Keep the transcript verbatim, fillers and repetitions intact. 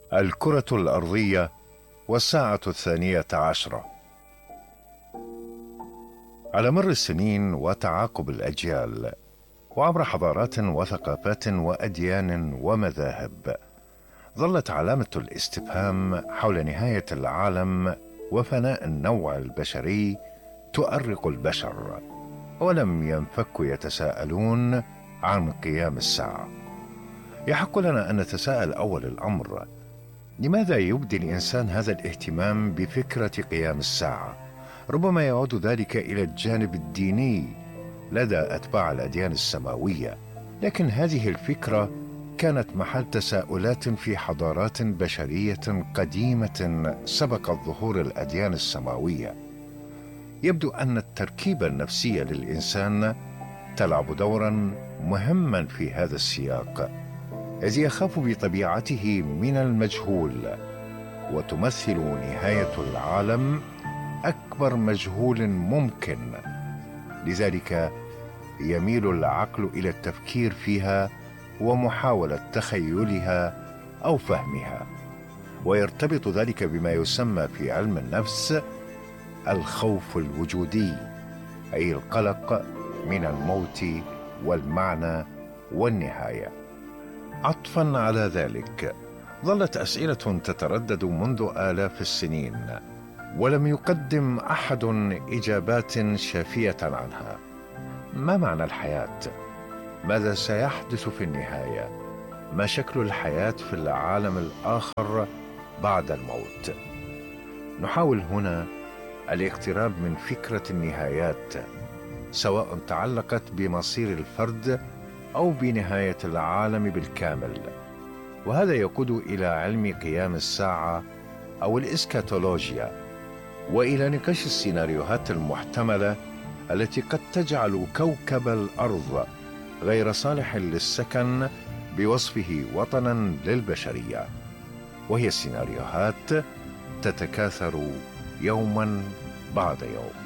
الكرة الأرضية والساعة الثانية عشرة. على مر السنين وتعاقب الأجيال وعبر حضارات وثقافات وأديان ومذاهب، ظلت علامة الاستفهام حول نهاية العالم وفناء النوع البشري تؤرق البشر، ولم ينفكوا يتساءلون عن قيام الساعة. يحق لنا أن نتساءل أول الأمر: لماذا يبدي الإنسان هذا الاهتمام بفكرة قيام الساعة؟ ربما يعود ذلك إلى الجانب الديني لدى أتباع الأديان السماوية، لكن هذه الفكرة كانت محل تساؤلات في حضارات بشرية قديمة سبقت ظهور الأديان السماوية. يبدو أن التركيبة النفسية للإنسان تلعب دورا مهما في هذا السياق، إذ يخاف بطبيعته من المجهول، وتمثل نهاية العالم أكبر مجهول ممكن. لذلك يميل العقل إلى التفكير فيها ومحاولة تخيلها أو فهمها، ويرتبط ذلك بما يسمى في علم النفس الخوف الوجودي، أي القلق من الموت والمعنى والنهاية. عطفا على ذلك، ظلت أسئلة تتردد منذ آلاف السنين، ولم يقدم أحد إجابات شافية عنها. ما معنى الحياة؟ ماذا سيحدث في النهاية؟ ما شكل الحياة في العالم الآخر بعد الموت؟ نحاول هنا الاقتراب من فكرة النهايات، سواء تعلقت بمصير الفرد أو بنهاية العالم بالكامل، وهذا يقود إلى علم قيام الساعة أو الإسكاتولوجيا، وإلى نقاش السيناريوهات المحتملة التي قد تجعل كوكب الأرض غير صالح للسكن بوصفه وطنا للبشرية، وهي السيناريوهات تتكاثر يوما بعد يوم.